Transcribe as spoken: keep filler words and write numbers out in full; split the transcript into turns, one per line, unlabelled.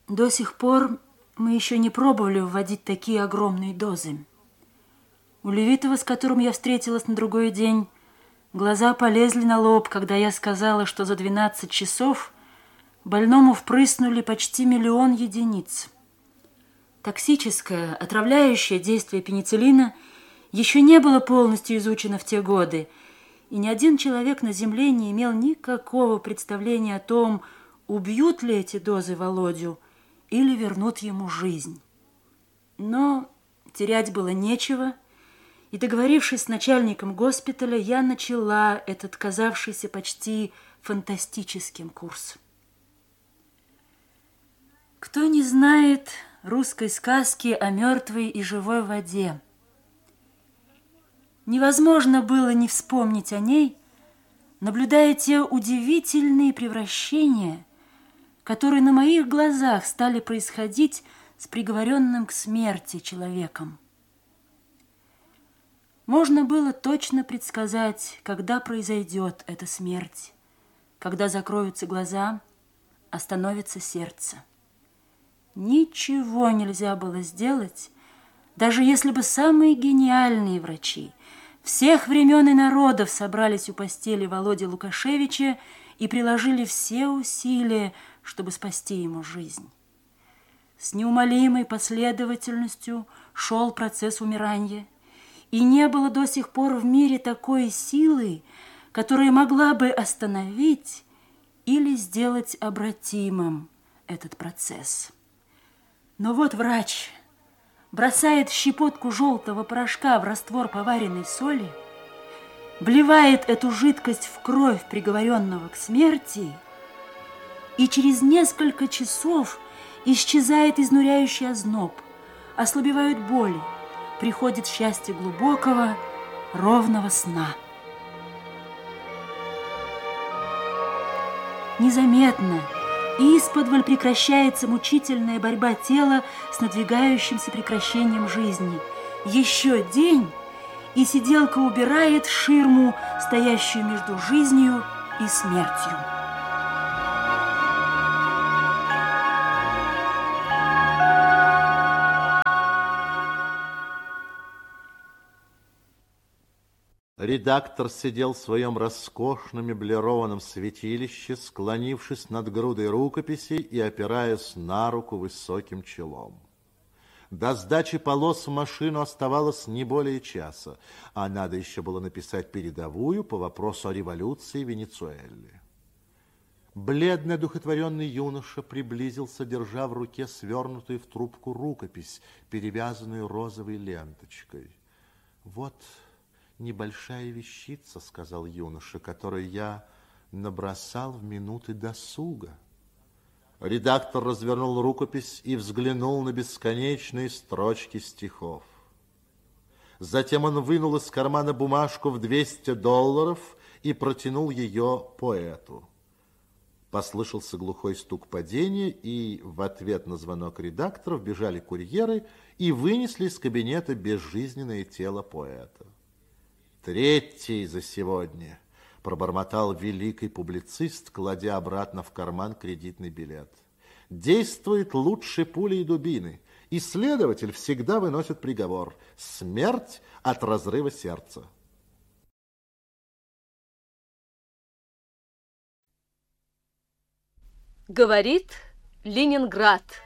До сих пор мы еще не пробовали вводить такие огромные дозы. У Левитова, с которым я встретилась на другой день, глаза полезли на лоб, когда я сказала, что за двенадцать часов больному впрыснули почти миллион единиц. Токсическое, отравляющее действие пенициллина еще не было полностью изучено в те годы, и ни один человек на Земле не имел никакого представления о том, убьют ли эти дозы Володю или вернут ему жизнь. Но терять было нечего, и, договорившись с начальником госпиталя, я начала этот казавшийся почти фантастическим курс. Кто не знает русской сказки о мертвой и живой воде? Невозможно было не вспомнить о ней, наблюдая те удивительные превращения, которые на моих глазах стали происходить с приговоренным к смерти человеком. Можно было точно предсказать, когда произойдет эта смерть, когда закроются глаза, остановится сердце. Ничего нельзя было сделать, даже если бы самые гениальные врачи всех времен и народов собрались у постели Володи Лукашевича и приложили все усилия, чтобы спасти ему жизнь. С неумолимой последовательностью шел процесс умирания, и не было до сих пор в мире такой силы, которая могла бы остановить или сделать обратимым этот процесс. Но вот врач бросает щепотку желтого порошка в раствор поваренной соли, вливает эту жидкость в кровь приговоренного к смерти, и через несколько часов исчезает изнуряющий озноб, ослабевают боли, приходит счастье глубокого, ровного сна. Незаметно исподволь прекращается мучительная борьба тела с надвигающимся прекращением жизни. Еще день, и сиделка убирает ширму, стоящую между жизнью и смертью.
Редактор сидел в своем роскошном меблированном святилище, склонившись над грудой рукописей и опираясь на руку высоким челом. До сдачи полос в машину оставалось не более часа, а надо еще было написать передовую по вопросу о революции в Венесуэле. Бледный, одухотворенный юноша приблизился, держа в руке свернутую в трубку рукопись, перевязанную розовой ленточкой. «Вот небольшая вещица, — сказал юноша, — которую я набросал в минуты досуга». Редактор развернул рукопись и взглянул на бесконечные строчки стихов. Затем он вынул из кармана бумажку в двести долларов и протянул ее поэту. Послышался глухой стук падения, и в ответ на звонок редактора вбежали курьеры и вынесли из кабинета безжизненное тело поэта. «Третий за сегодня», — пробормотал великий публицист, кладя обратно в карман кредитный билет. «Действует лучше пули и дубины, и следователь всегда выносит приговор: смерть от разрыва сердца».
Говорит Ленинград.